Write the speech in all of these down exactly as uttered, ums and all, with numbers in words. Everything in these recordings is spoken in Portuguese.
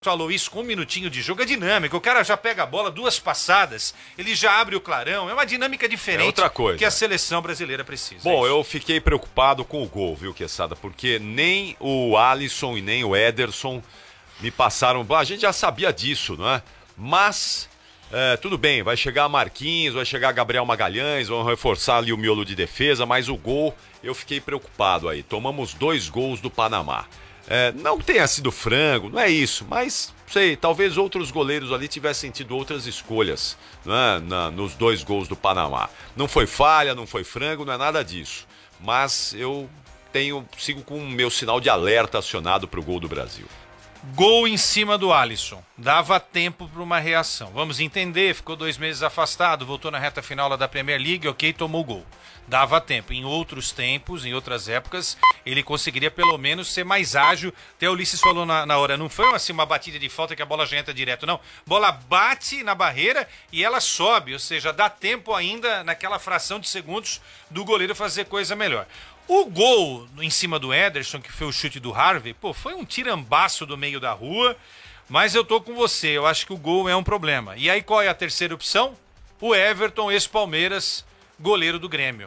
falou isso com um minutinho de jogo, é dinâmica. O cara já pega a bola, duas passadas, ele já abre o clarão. É uma dinâmica diferente é outra coisa. que a seleção brasileira precisa. Bom, é eu fiquei preocupado com o gol, viu, Quesada? Porque nem o Alisson e nem o Ederson me passaram... A gente já sabia disso, não é? Mas, é, tudo bem, vai chegar Marquinhos, vai chegar Gabriel Magalhães, vão reforçar ali o miolo de defesa, mas o gol, eu fiquei preocupado aí. Tomamos dois gols do Panamá. É, não tenha sido frango, não é isso, mas, sei, talvez outros goleiros ali tivessem tido outras escolhas, né, na, nos dois gols do Panamá. Não foi falha, não foi frango, não é nada disso. Mas eu tenho, sigo com o meu sinal de alerta acionado para o gol do Brasil. Gol em cima do Alisson. Dava tempo para uma reação. Vamos entender, ficou dois meses afastado, voltou na reta final lá da Premier League, ok, tomou gol. Dava tempo. Em outros tempos, em outras épocas, ele conseguiria pelo menos ser mais ágil. Até o Ulisses falou na, na hora, não foi assim uma batida de falta que a bola já entra direto, não. Bola bate na barreira e ela sobe, ou seja, dá tempo ainda naquela fração de segundos do goleiro fazer coisa melhor. O gol em cima do Ederson, que foi o chute do Harvey, pô, foi um tirambaço do meio da rua, mas eu tô com você, eu acho que o gol é um problema. E aí qual é a terceira opção? O Everton, ex-Palmeiras, goleiro do Grêmio.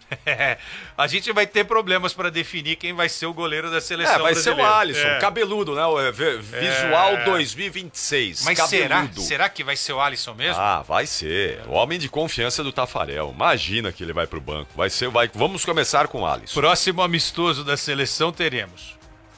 A gente vai ter problemas para definir quem vai ser o goleiro da seleção é, vai brasileira. ser o Alisson, é. cabeludo, né? O Visual é. dois mil e vinte e seis, mas cabeludo. será, será que vai ser o Alisson mesmo? Ah, vai ser. O homem de confiança do Tafarel. Imagina que ele vai pro banco. Vai ser, vai... Vamos começar com o Alisson. Próximo amistoso da seleção teremos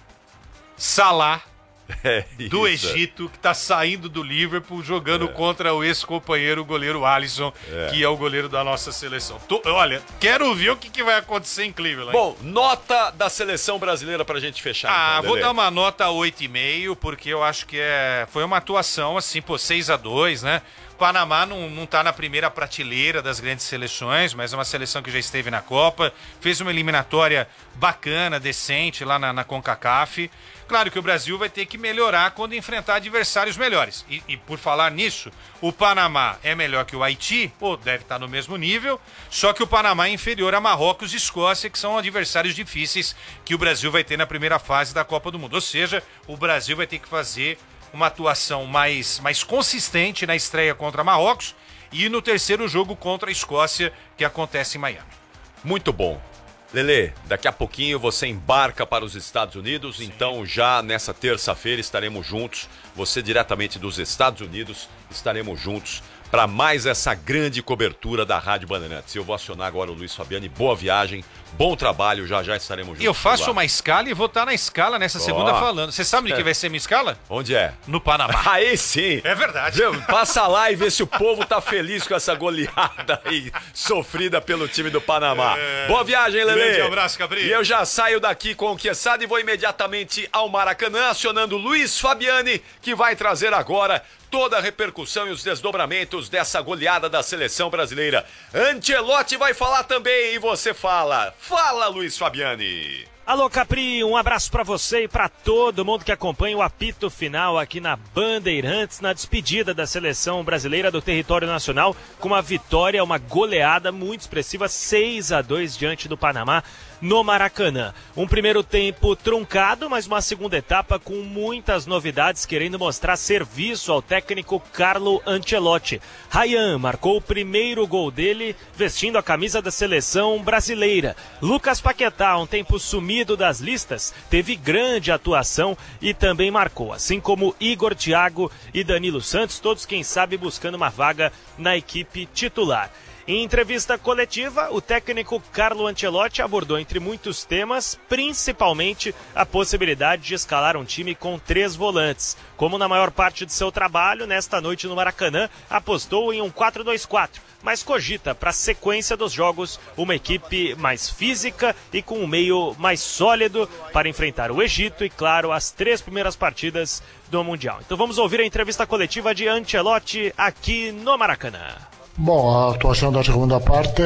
Salah, é, do Egito, que tá saindo do Liverpool, jogando é. contra o ex-companheiro, o goleiro Alisson, é. que é o goleiro da nossa seleção. Tô, olha, quero ver o que, que vai acontecer em Cleveland. Bom, nota da seleção brasileira pra gente fechar. Ah, então, vou Lelê. dar uma nota oito e meio, porque eu acho que é, foi uma atuação assim, pô, seis a dois, né? O Panamá não, não tá na primeira prateleira das grandes seleções, mas é uma seleção que já esteve na Copa, fez uma eliminatória bacana, decente lá na, na CONCACAF. Claro que o Brasil vai ter que melhorar quando enfrentar adversários melhores. E, e por falar nisso, o Panamá é melhor que o Haiti, ou deve estar no mesmo nível, só que o Panamá é inferior a Marrocos e Escócia, que são adversários difíceis que o Brasil vai ter na primeira fase da Copa do Mundo. Ou seja, o Brasil vai ter que fazer uma atuação mais, mais consistente na estreia contra Marrocos e no terceiro jogo contra a Escócia, que acontece em Miami. Muito bom. Lelê, daqui a pouquinho você embarca para os Estados Unidos, Sim. então já nessa terça-feira estaremos juntos, você diretamente dos Estados Unidos, estaremos juntos para mais essa grande cobertura da Rádio Bandeirantes. Eu vou acionar agora o Luiz Fabiani, boa viagem, bom trabalho, já já estaremos juntos. E eu faço uma escala e vou estar na escala nessa oh. segunda falando. Você sabe de que é. vai ser minha escala? Onde é? No Panamá. Aí sim! É verdade. Passa lá e vê se o povo tá feliz com essa goleada aí sofrida pelo time do Panamá. É... Boa viagem, Lelê! Grande abraço, Cabrinho. E eu já saio daqui com o Quesada e vou imediatamente ao Maracanã, acionando o Luiz Fabiani, que vai trazer agora toda a repercussão e os desdobramentos dessa goleada da seleção brasileira. Ancelotti vai falar também e você fala. Fala, Luiz Fabiani. Alô, Capri, um abraço pra você e pra todo mundo que acompanha o apito final aqui na Bandeirantes, na despedida da seleção brasileira do território nacional, com uma vitória, uma goleada muito expressiva, seis a dois diante do Panamá no Maracanã. Um primeiro tempo truncado, mas uma segunda etapa com muitas novidades, querendo mostrar serviço ao técnico Carlo Ancelotti. Ryan marcou o primeiro gol dele, vestindo a camisa da seleção brasileira. Lucas Paquetá, um tempo sumido das listas, teve grande atuação e também marcou, assim como Igor Thiago e Danilo Santos, todos quem sabe buscando uma vaga na equipe titular. Em entrevista coletiva, o técnico Carlo Ancelotti abordou entre muitos temas, principalmente a possibilidade de escalar um time com três volantes. Como na maior parte de seu trabalho, nesta noite no Maracanã, apostou em um quatro dois quatro, mas cogita para a sequência dos jogos uma equipe mais física e com um meio mais sólido para enfrentar o Egito e, claro, as três primeiras partidas do Mundial. Então vamos ouvir a entrevista coletiva de Ancelotti aqui no Maracanã. Bom, a atuação da segunda parte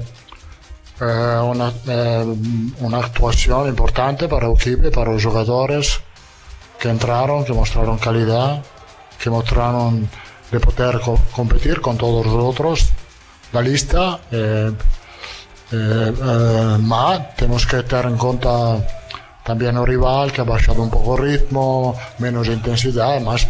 é uma, é uma atuação importante para a equipe, para os jogadores que entraram, que mostraram qualidade, que mostraram de poder co competir com todos os outros da lista, eh, eh, eh, mas temos que ter em conta también el rival que ha bajado un poco el ritmo, menos intensidad, más